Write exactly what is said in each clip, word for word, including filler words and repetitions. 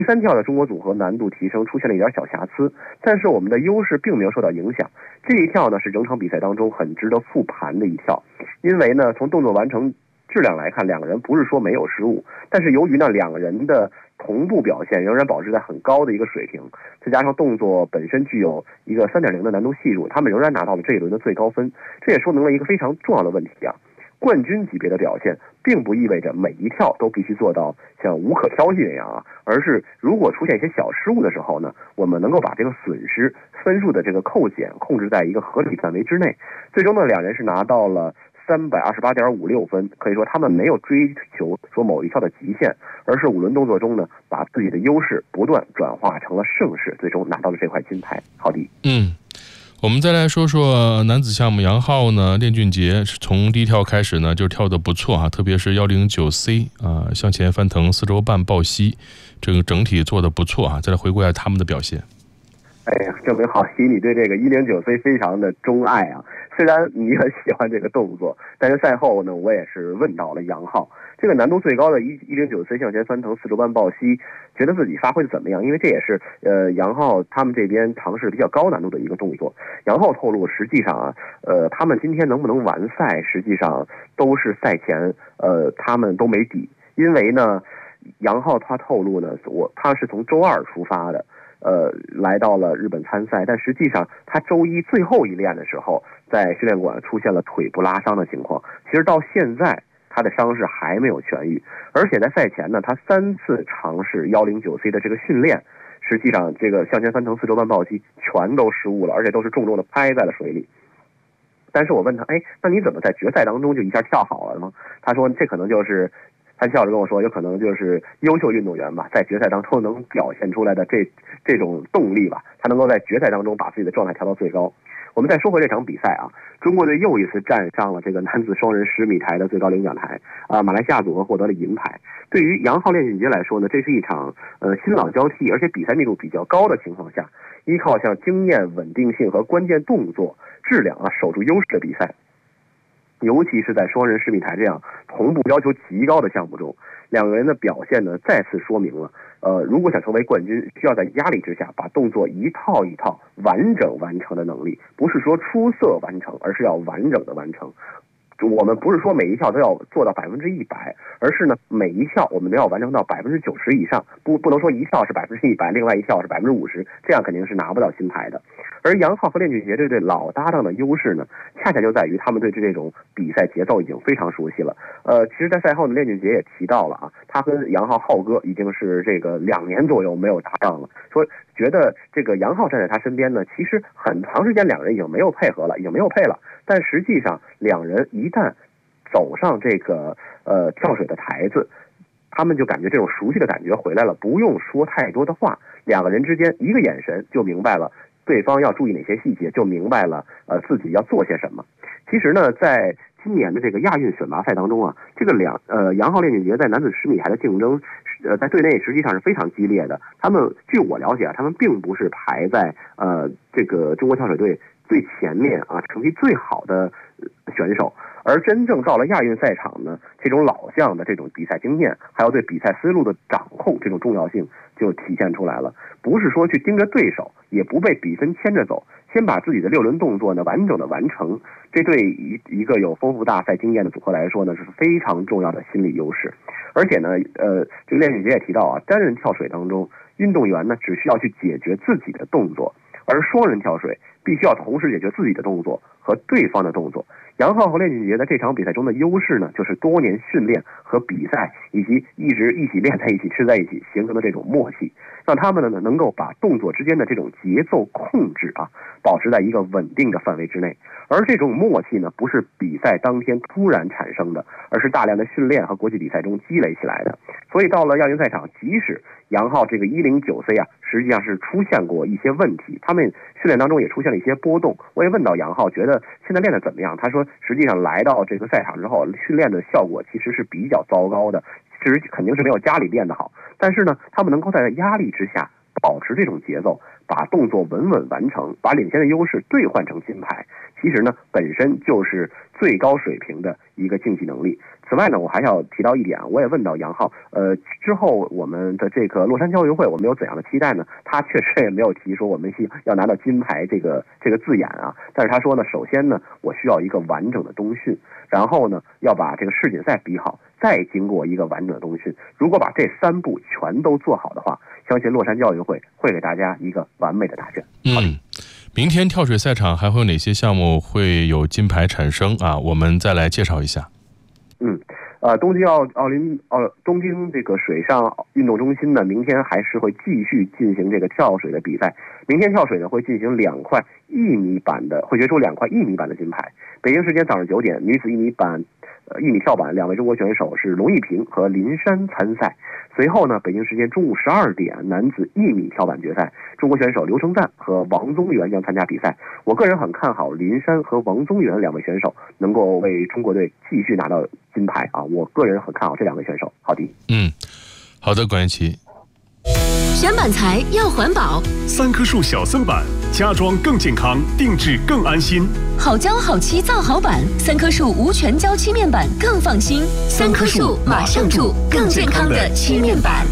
第三跳的中国组合难度提升出现了一点小瑕疵，但是我们的优势并没有受到影响。这一跳呢是整场比赛当中很值得复盘的一跳，因为呢从动作完成质量来看，两个人不是说没有失误，但是由于呢两个人的同步表现仍然保持在很高的一个水平，再加上动作本身具有一个 三点零 的难度系数，他们仍然拿到了这一轮的最高分。这也说明了一个非常重要的问题啊，冠军级别的表现并不意味着每一跳都必须做到像无可挑剔那样啊，而是如果出现一些小失误的时候呢，我们能够把这个损失分数的这个扣减控制在一个合理范围之内。最终呢两人是拿到了三百二十八点五六分，可以说他们没有追求说某一跳的极限，而是五轮动作中呢把自己的优势不断转化成了胜势，最终拿到了这块金牌。好的， 嗯。我们再来说说男子项目，杨昊呢，练俊杰是从第一跳开始呢就跳得不错啊，特别是 一零九 C 啊向前翻腾四周半抱膝，这个整体做得不错啊。再来回顾一下他们的表现。 哎呀，证明郝希你对这个 一零九 C 非常的钟爱啊。虽然你很喜欢这个动作，但是赛后呢，我也是问到了杨昊，这个难度最高的一零九 C 向前翻腾四周半抱膝，觉得自己发挥的怎么样？因为这也是呃杨昊他们这边尝试比较高难度的一个动作。杨昊透露，实际上啊，呃，他们今天能不能完赛，实际上都是赛前呃他们都没底，因为呢，杨昊他透露呢，我他是从周二出发的。呃，来到了日本参赛，但实际上他周一最后一练的时候，在训练馆出现了腿部拉伤的情况。其实到现在他的伤势还没有痊愈，而且在赛前呢，他三次尝试 一零九 C 的这个训练，实际上这个向前翻腾四周半抱膝全都失误了，而且都是重重的拍在了水里。但是我问他，哎，那你怎么在决赛当中就一下跳好了呢？他说这可能就是他笑着跟我说，有可能就是优秀运动员吧，在决赛当中能表现出来的这这种动力吧，他能够在决赛当中把自己的状态调到最高。我们再说回这场比赛啊，中国队又一次站上了这个男子双人十米台的最高领奖台啊，马来西亚组合获得了银牌。对于杨昊、练俊杰来说呢，这是一场呃新老交替，而且比赛密度比较高的情况下，依靠像经验、稳定性和关键动作质量啊守住优势的比赛。尤其是在双人十米台这样同步要求极高的项目中，两个人的表现呢再次说明了，呃，如果想成为冠军，需要在压力之下把动作一套一套完整完成的能力，不是说出色完成，而是要完整的完成。我们不是说每一跳都要做到百分之一百，而是呢每一跳我们都要完成到百分之九十以上，不不能说一跳是百分之一百，另外一跳是百分之五十，这样肯定是拿不到金牌的。而杨昊和练俊杰这对老搭档的优势呢，恰恰就在于他们对这种比赛节奏已经非常熟悉了。呃，其实，在赛后呢，练俊杰也提到了啊，他跟杨昊浩哥已经是这个两年左右没有搭档了，说觉得这个杨昊站在他身边呢，其实很长时间两人已经没有配合了，已经没有配了。但实际上，两人一旦走上这个呃跳水的台子，他们就感觉这种熟悉的感觉回来了，不用说太多的话，两个人之间一个眼神就明白了对方要注意哪些细节，就明白了呃自己要做些什么。其实呢，在今年的这个亚运选拔赛当中啊，这个两呃杨昊、练俊杰在男子十米台的竞争，呃在队内实际上是非常激烈的。他们据我了解啊，他们并不是排在呃这个中国跳水队最前面啊，成绩最好的选手，而真正到了亚运赛场呢，这种老将的这种比赛经验，还有对比赛思路的掌控，这种重要性就体现出来了。不是说去盯着对手，也不被比分牵着走，先把自己的六轮动作呢完整的完成，这对一一个有丰富大赛经验的组合来说呢，是非常重要的心理优势。而且呢，呃，这个练俊杰也提到啊，单人跳水当中，运动员呢只需要去解决自己的动作，而双人跳水必须要同时解决自己的动作和对方的动作。杨昊和练俊杰在这场比赛中的优势呢，就是多年训练和比赛，以及一直一起练在一起、吃在一起形成的这种默契，让他们呢能够把动作之间的这种节奏控制啊，保持在一个稳定的范围之内。而这种默契呢，不是比赛当天突然产生的，而是大量的训练和国际比赛中积累起来的。所以到了亚运赛场，即使杨昊这个 一零九 C 啊，实际上是出现过一些问题，他们训练当中也出现了一些波动。我也问到杨昊，觉得现在练得怎么样？他说，实际上来到这个赛场之后，训练的效果其实是比较糟糕的，其实肯定是没有家里练得好。但是呢，他们能够在压力之下保持这种节奏， 把动作稳稳完成，把领先的优势兑换成金牌，其实呢本身就是最高水平的一个竞技能力。此外呢，我还要提到一点，我也问到杨浩，呃，之后我们的这个洛杉矶奥运会我们有怎样的期待呢？他确实也没有提说我们要拿到金牌这个这个字眼啊，但是他说呢，首先呢，我需要一个完整的冬训，然后呢，要把这个世锦赛比好，再经过一个完整的冬训。如果把这三步全都做好的话，相信洛杉矶奥运会会给大家一个完美的答卷。 嗯，明天跳水赛场还会有哪些项目会有金牌产生啊？我们再来介绍一下。 嗯，呃，东京奥奥林奥东京这个水上运动中心呢，明天还是会继续进行这个跳水的比赛。明天跳水呢会进行两块一米板的，会决出两块一米板的金牌。北京时间早上九点，女子一米板、呃一米跳板两位中国选手是龙一平和林珊参赛。随后呢，北京时间中午十二点，男子一米跳板决赛，中国选手刘成赞和王宗源将参加比赛。我个人很看好林珊和王宗源两位选手能够为中国队继续拿到金牌啊！我个人很看好这两位选手。好的， 嗯，好的，管琪。 选板材要环保， 三棵树小森板，家装更健康，定制更安心。 好胶好漆造好板，三棵树无全胶漆面板更放心。三棵树马上筑更健康的漆面板。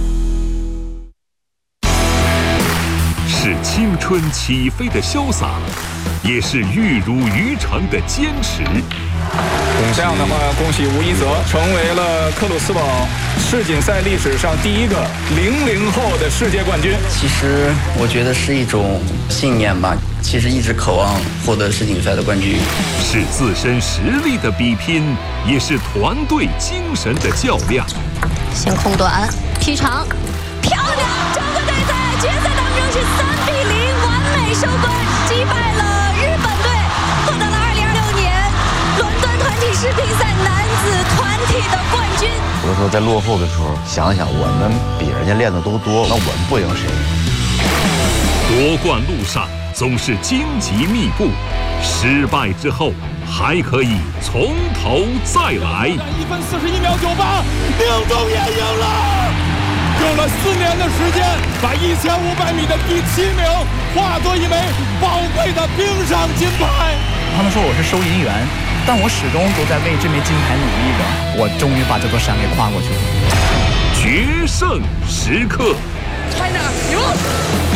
是青春起飞的潇洒，也是玉汝于成的坚持。 这样的话，恭喜吴一泽成为了克鲁斯堡世锦赛历史上第一个零零后的世界冠军。 其实我觉得是一种信念吧，其实一直渴望获得世锦赛的冠军。 是自身实力的比拼，也是团队精神的较量。 先控短，劈长，漂亮！中国队在决赛当中是三比零完美收官，击败了日本队，获得了二零二六年伦敦团体世乒赛男子团体的冠军。 有的时候在落后的时候，想想我们比人家练的都多，那我们不赢谁？ 夺冠路上总是荆棘密布，失败之后还可以从头再来。 一分四十一秒九八，宁中也赢了，用了四年的时间，把一千五百米的第七名化作一枚宝贵的冰上金牌。 他们说我是收银员，但我始终都在为这枚金牌努力着。我终于把这座山给跨过去了。 决胜时刻 ，China 赢！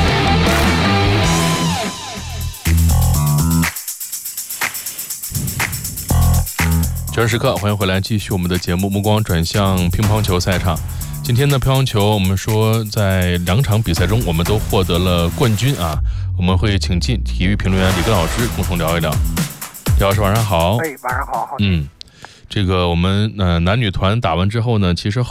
决胜时刻，欢迎回来，继续我们的节目。目光转向乒乓球赛场。今天的乒乓球，我们说在两场比赛中，我们都获得了冠军啊。我们会请进体育评论员李根老师共同聊一聊。李老师晚上好。 哎，晚上好。 嗯，这个我们呃男女团打完之后呢，其实